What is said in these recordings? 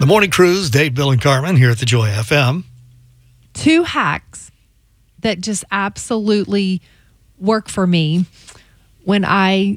The Morning Cruise, Dave, Bill, and Carmen here at the Joy FM. 2 hacks that just absolutely work for me when I'm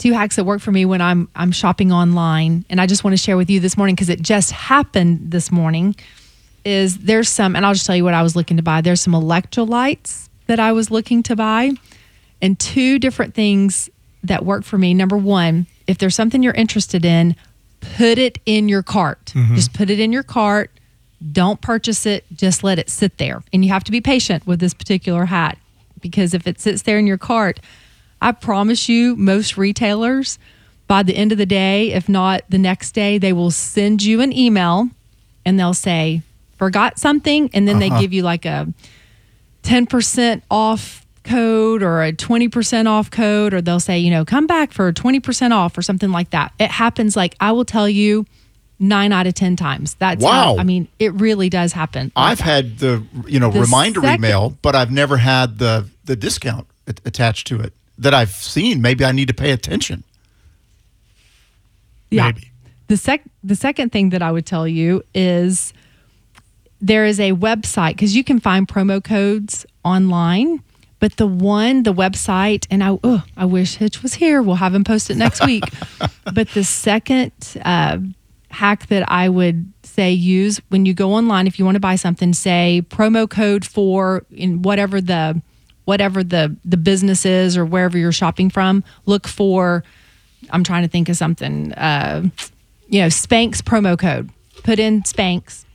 shopping online, and I just want to share with you this morning because it just happened this morning. There's some, and I'll just tell you what I was looking to buy. There's some electrolytes that I was looking to buy, and 2 different things that work for me. Number 1, if there's something you're interested in, put it in your cart. Mm-hmm. Just put it in your cart. Don't purchase it. Just let it sit there. And you have to be patient with this particular hat, because if it sits there in your cart, I promise you, most retailers, by the end of the day, if not the next day, they will send you an email and they'll say, forgot something. And then they give you like a 10% off code or a 20% off code, or they'll say, come back for 20% off or something like that. It happens, like, I will tell you, 9 out of 10 times. That's wow. It really does happen. I've had the reminder email, but I've never had the discount attached to it that I've seen. Maybe I need to pay attention. Yeah. Maybe. The second thing that I would tell you is there is a website, because you can find promo codes online. But the website, and I wish Hitch was here. We'll have him post it next week. But the second hack that I would say use when you go online, if you want to buy something, say promo code for in whatever the business is or wherever you're shopping from. Look for, I'm trying to think of something, Spanx promo code. Put in Spanx,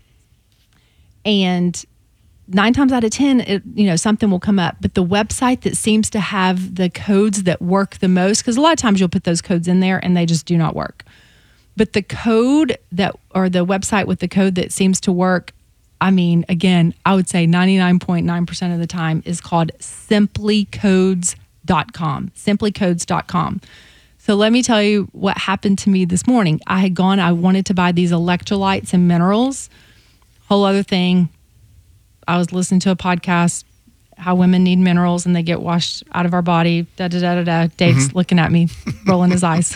and 9 times out of 10, something will come up. But the website that seems to have the codes that work the most, because a lot of times you'll put those codes in there and they just do not work. But the code or the website with the code that seems to work, again, I would say 99.9% of the time is called simplycodes.com. Simplycodes.com. So let me tell you what happened to me this morning. I wanted to buy these electrolytes and minerals. Whole other thing. I was listening to a podcast, how women need minerals and they get washed out of our body. Dave's looking at me, rolling his eyes.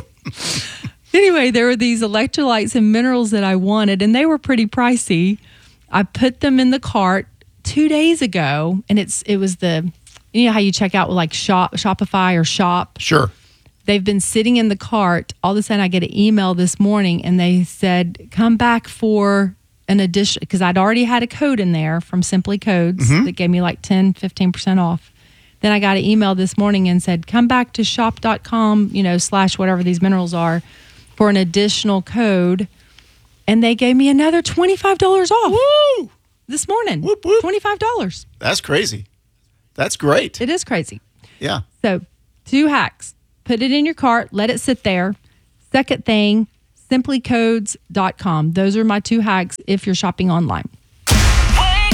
Anyway, there were these electrolytes and minerals that I wanted, and they were pretty pricey. I put them in the cart 2 days ago, and it was how you check out with like Shopify or Shop? Sure. They've been sitting in the cart. All of a sudden, I get an email this morning, and they said, come back for an addition, because I'd already had a code in there from Simply Codes that gave me like 10-15% off. Then I got an email this morning and said, come back to shop.com, / whatever these minerals are, for an additional code. And they gave me another $25 off. Woo! This morning. Whoop, whoop. $25. That's crazy. That's great. It is crazy. Yeah. So 2 hacks. Put it in your cart. Let it sit there. Second thing, simplycodes.com. Those are my 2 hacks if you're shopping online.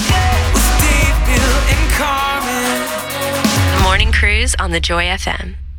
The Morning Cruise on the Joy FM.